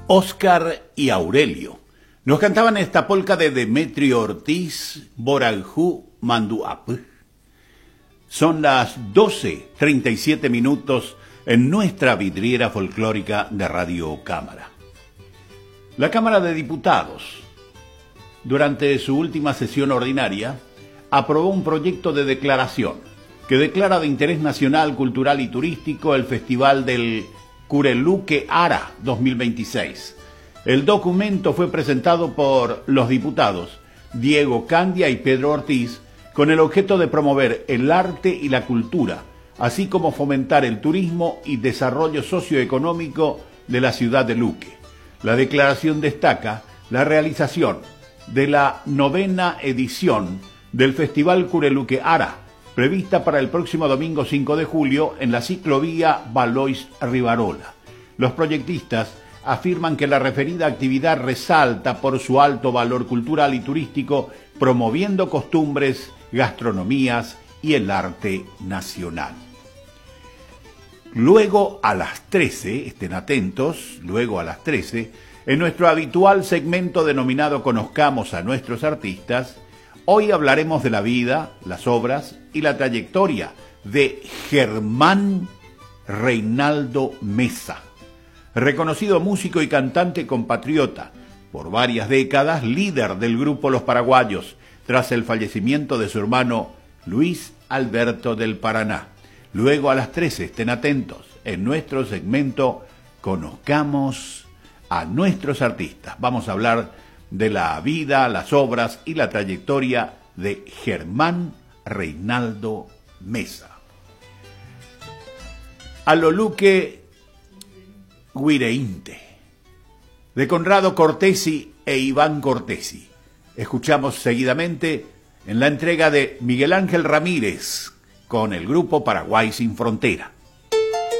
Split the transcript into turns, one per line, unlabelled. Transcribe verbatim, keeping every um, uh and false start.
Óscar y Aurelio nos cantaban esta polca de Demetrio Ortiz, Boranjú, Manduap. Son las doce treinta y siete minutos en nuestra vidriera folclórica de Radio Cámara. La Cámara de Diputados, durante su última sesión ordinaria, aprobó un proyecto de declaración que declara de interés nacional, cultural y turístico el Festival del Cureluque Ara dos mil veintiséis. El documento fue presentado por los diputados Diego Candia y Pedro Ortiz con el objeto de promover el arte y la cultura, así como fomentar el turismo y desarrollo socioeconómico de la ciudad de Luque. La declaración destaca la realización de la novena edición del Festival Cureluque Ara, prevista para el próximo domingo cinco de julio en la ciclovía Valois-Rivarola. Los proyectistas afirman que la referida actividad resalta por su alto valor cultural y turístico, promoviendo costumbres, gastronomías y el arte nacional. Luego a las trece, estén atentos, luego a las trece, en nuestro habitual segmento denominado Conozcamos a nuestros artistas, hoy hablaremos de la vida, las obras y la trayectoria de Germán Reinaldo Mesa, reconocido músico y cantante compatriota, por varias décadas líder del grupo Los Paraguayos, tras el fallecimiento de su hermano Luis Alberto del Paraná. Luego a las trece, estén atentos, en nuestro segmento Conozcamos a nuestros artistas. Vamos a hablar de la vida, las obras y la trayectoria de Germán Reinaldo Mesa. Aloluque Guireinte, de Conrado Cortesi e Iván Cortesi. Escuchamos seguidamente en la entrega de Miguel Ángel Ramírez con el grupo Paraguay Sin Frontera.